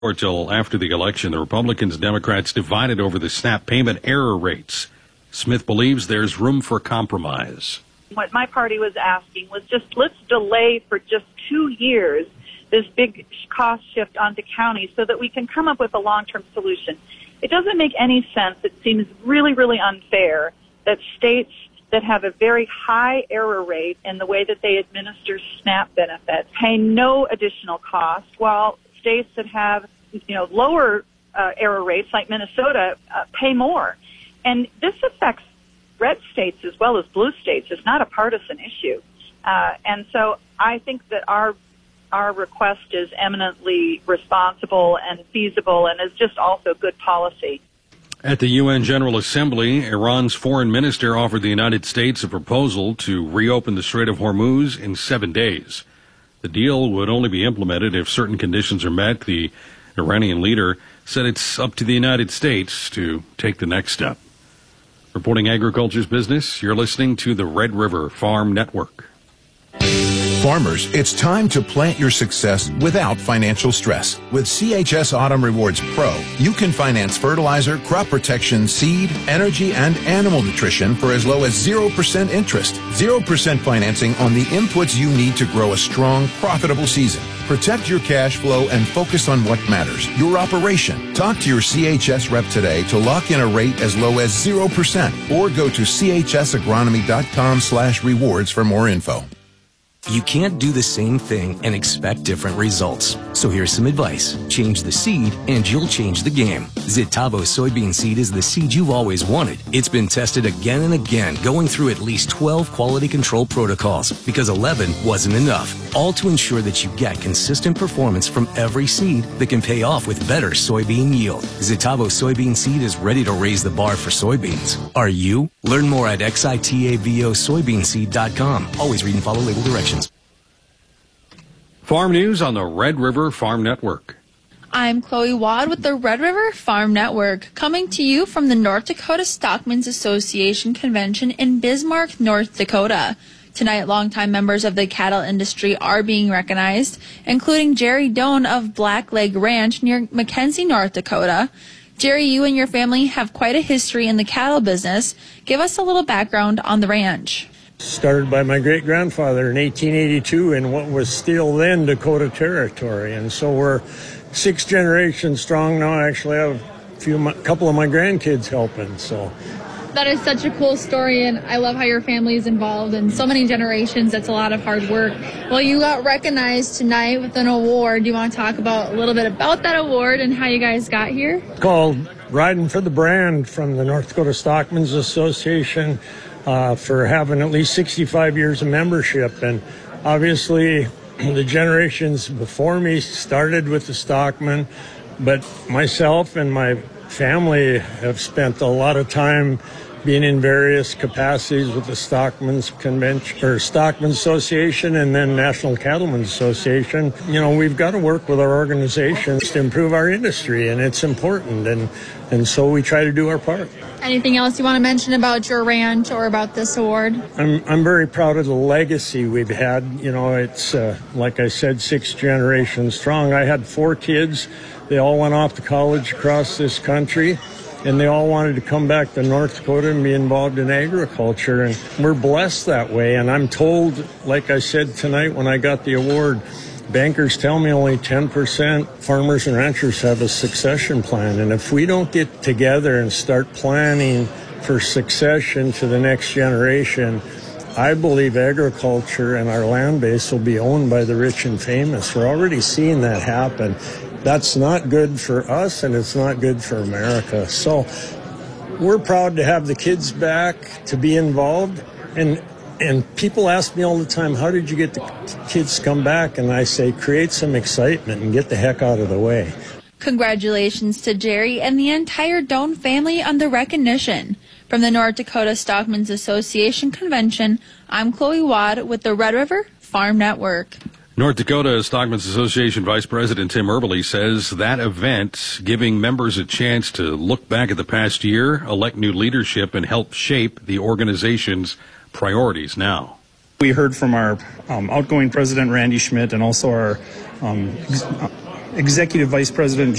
or till after the election. The Republicans and Democrats divided over the SNAP payment error rates. Smith believes there's room for compromise. What my party was asking was just let's delay for just 2 years this big cost shift onto counties so that we can come up with a long-term solution. It doesn't make any sense. It seems really, really unfair that states that have a very high error rate in the way that they administer SNAP benefits pay no additional cost, while states that have, lower error rates like Minnesota pay more. And this affects red states as well as blue states. It's not a partisan issue. And so I think that our request is eminently responsible and feasible and is just also good policy. At the UN General Assembly, Iran's foreign minister offered the United States a proposal to reopen the Strait of Hormuz in 7 days. The deal would only be implemented if certain conditions are met. The Iranian leader said it's up to the United States to take the next step. Reporting Agriculture's Business, you're listening to the Red River Farm Network. Farmers, it's time to plant your success without financial stress. With CHS Autumn Rewards Pro, you can finance fertilizer, crop protection, seed, energy, and animal nutrition for as low as 0% interest. 0% financing on the inputs you need to grow a strong, profitable season. Protect your cash flow and focus on what matters, your operation. Talk to your CHS rep today to lock in a rate as low as 0% or go to chsagronomy.com/rewards for more info. You can't do the same thing and expect different results. So here's some advice. Change the seed and you'll change the game. Zitavo soybean seed is the seed you've always wanted. It's been tested again and again, going through at least 12 quality control protocols because 11 wasn't enough. All to ensure that you get consistent performance from every seed that can pay off with better soybean yield. Zitavo soybean seed is ready to raise the bar for soybeans. Are you? Learn more at xitavosoybeanseed.com. Always read and follow label directions. Farm news on the Red River Farm Network. I'm Chloe Wad with the Red River Farm Network, coming to you from the North Dakota Stockmen's Association Convention in Bismarck, North Dakota. Tonight, longtime members of the cattle industry are being recognized, including Jerry Doan of Blackleg Ranch near McKenzie, North Dakota. Jerry, you and your family have quite a history in the cattle business. Give us a little background on the ranch. Started by my great-grandfather in 1882 in what was still then Dakota Territory. And so we're 6 generations strong now. I actually have a couple of my grandkids helping. So That is such a cool story, and I love how your family is involved in so many generations. That's a lot of hard work. Well, you got recognized tonight with an award. Do you want to talk about a little bit about that award and how you guys got here? It's called Riding for the Brand from the North Dakota Stockmen's Association. For having at least 65 years of membership. And obviously the generations before me started with the stockmen, but myself and my family have spent a lot of time being in various capacities with the Stockmen's Convention or Stockmen's Association and then National Cattlemen's Association. We've got to work with our organizations to improve our industry, and it's important, and so we try to do our part. Anything else you want to mention about your ranch or about this award? I'm very proud of the legacy we've had. It's like I said, 6 generations strong. I had 4 kids. They all went off to college across this country, and they all wanted to come back to North Dakota and be involved in agriculture, and we're blessed that way. And I'm told, like I said tonight when I got the award, bankers tell me only 10% farmers and ranchers have a succession plan. And if we don't get together and start planning for succession to the next generation, I believe agriculture and our land base will be owned by the rich and famous. We're already seeing that happen. That's not good for us, and it's not good for America. So we're proud to have the kids back, to be involved. And people ask me all the time, how did you get the kids to come back? And I say, create some excitement and get the heck out of the way. Congratulations to Jerry and the entire Doan family on the recognition. From the North Dakota Stockmen's Association Convention, I'm Chloe Wad with the Red River Farm Network. North Dakota Stockmen's Association Vice President Tim Eberle says that event, giving members a chance to look back at the past year, elect new leadership, and help shape the organization's priorities now. We heard from our outgoing president, Randy Schmidt, and also our Executive Vice President